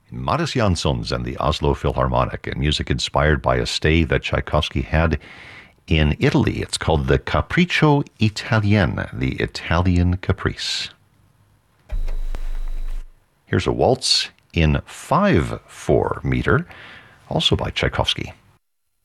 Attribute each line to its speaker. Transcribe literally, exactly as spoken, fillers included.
Speaker 1: Mattis Janssons and the Oslo Philharmonic, and music inspired by a stay that Tchaikovsky had in Italy. It's called the Capriccio Italien, the Italian Caprice. Here's a waltz in five four meter, also by Tchaikovsky.